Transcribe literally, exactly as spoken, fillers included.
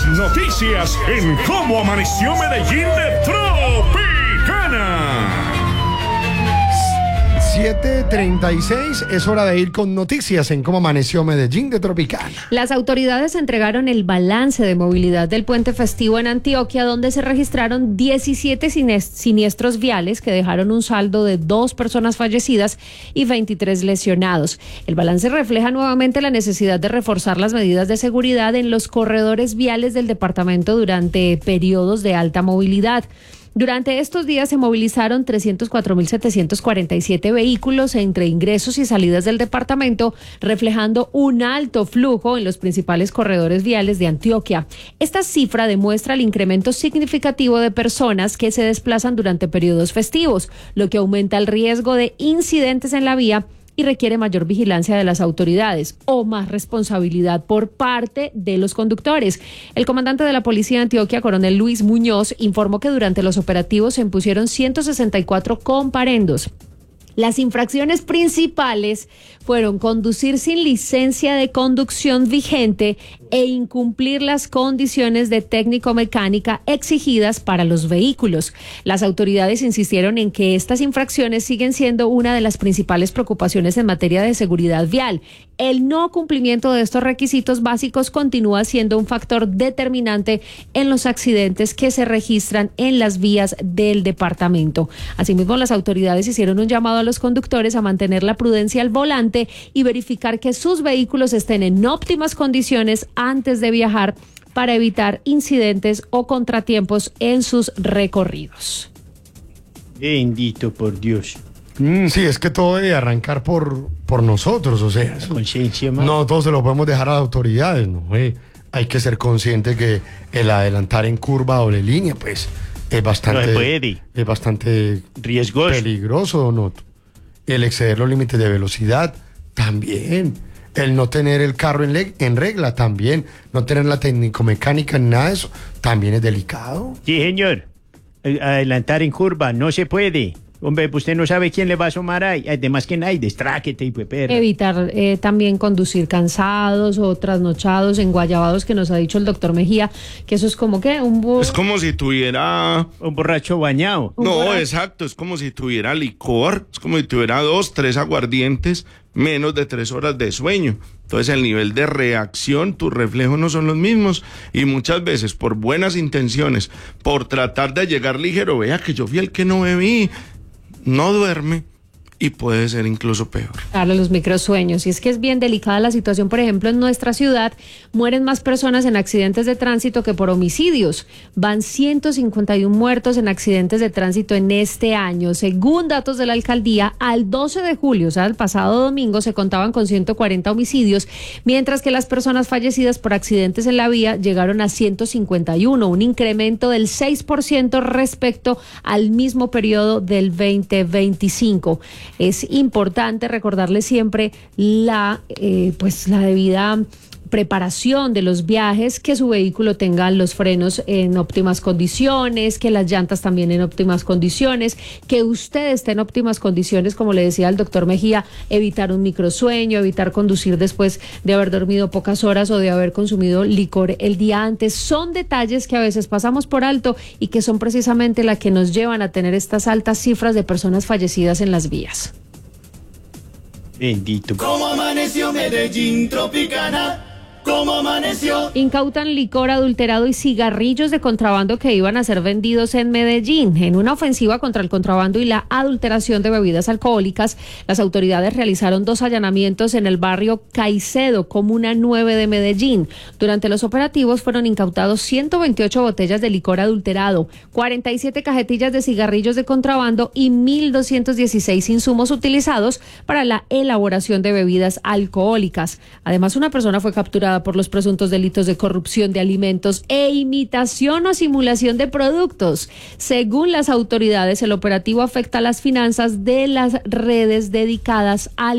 las noticias en Cómo Amaneció Medellín de Tropicana. siete treinta y seis, es hora de ir con noticias en Cómo Amaneció Medellín de Tropicana. Las autoridades entregaron el balance de movilidad del puente festivo en Antioquia, donde se registraron diecisiete siniestros viales que dejaron un saldo de dos personas fallecidas y veintitrés lesionados. El balance refleja nuevamente la necesidad de reforzar las medidas de seguridad en los corredores viales del departamento durante periodos de alta movilidad. Durante estos días se movilizaron trescientos cuatro mil setecientos cuarenta y siete vehículos entre ingresos y salidas del departamento, reflejando un alto flujo en los principales corredores viales de Antioquia. Esta cifra demuestra el incremento significativo de personas que se desplazan durante periodos festivos, lo que aumenta el riesgo de incidentes en la vía y requiere mayor vigilancia de las autoridades o más responsabilidad por parte de los conductores. El comandante de la Policía de Antioquia, coronel Luis Muñoz, informó que durante los operativos se impusieron ciento sesenta y cuatro comparendos. Las infracciones principales fueron conducir sin licencia de conducción vigente e incumplir las condiciones de técnico-mecánica exigidas para los vehículos. Las autoridades insistieron en que estas infracciones siguen siendo una de las principales preocupaciones en materia de seguridad vial. El no cumplimiento de estos requisitos básicos continúa siendo un factor determinante en los accidentes que se registran en las vías del departamento. Asimismo, las autoridades hicieron un llamado a los conductores a mantener la prudencia al volante y verificar que sus vehículos estén en óptimas condiciones antes de viajar para evitar incidentes o contratiempos en sus recorridos. Bendito por Dios. Mm, sí, es que todo debe arrancar por, por nosotros, o sea, eso, Conciencia, más. no todos se lo podemos dejar a las autoridades, ¿no? Eh, hay que ser consciente que el adelantar en curva doble línea, pues, es bastante, No se puede. es bastante Riesgoso. peligroso, ¿no? El exceder los límites de velocidad, también. El no tener el carro en, le- en regla, también. No tener la técnico-mecánica ni nada de eso, también es delicado. Sí, señor. Eh, Adelantar en curva no se puede. Hombre, pues usted no sabe quién le va a asomar ahí. Además que nadie, destráquete y pues perra. Evitar eh, también conducir cansados o trasnochados, enguayabados, que nos ha dicho el doctor Mejía, que eso es como que un... bu- Es como si tuviera... Un borracho bañado. Un No, borracho. exacto, es como si tuviera licor, es como si tuviera dos, tres aguardientes, menos de tres horas de sueño. Entonces el nivel de reacción, tus reflejos no son los mismos y muchas veces por buenas intenciones, por tratar de llegar ligero, vea que yo fui el que no bebí, no duerme y puede ser incluso peor. Claro, los microsueños. Y es que es bien delicada la situación. Por ejemplo, en nuestra ciudad mueren más personas en accidentes de tránsito que por homicidios. Van ciento cincuenta y uno muertos en accidentes de tránsito en este año. Según datos de la alcaldía, al doce de julio, o sea, el pasado domingo, se contaban con ciento cuarenta homicidios, mientras que las personas fallecidas por accidentes en la vía llegaron a ciento cincuenta y uno, un incremento del seis por ciento respecto al mismo periodo del veinte veinticinco. Es importante recordarles siempre la, eh, pues la debida preparación de los viajes, que su vehículo tenga los frenos en óptimas condiciones, que las llantas también en óptimas condiciones, que usted esté en óptimas condiciones, como le decía el doctor Mejía, evitar un microsueño, evitar conducir después de haber dormido pocas horas o de haber consumido licor el día antes. Son detalles que a veces pasamos por alto y que son precisamente las que nos llevan a tener estas altas cifras de personas fallecidas en las vías. Bendito. ¿Cómo amaneció Medellín Tropicana? ¿Cómo amaneció? Incautan licor adulterado y cigarrillos de contrabando que iban a ser vendidos en Medellín. En una ofensiva contra el contrabando y la adulteración de bebidas alcohólicas, las autoridades realizaron dos allanamientos en el barrio Caicedo, comuna nueve de Medellín. Durante los operativos fueron incautados ciento veintiocho botellas de licor adulterado, cuarenta y siete cajetillas de cigarrillos de contrabando y mil doscientos dieciséis insumos utilizados para la elaboración de bebidas alcohólicas. Además, una persona fue capturada por los presuntos delitos de corrupción de alimentos e imitación o simulación de productos. Según las autoridades, el operativo afecta las finanzas de las redes dedicadas al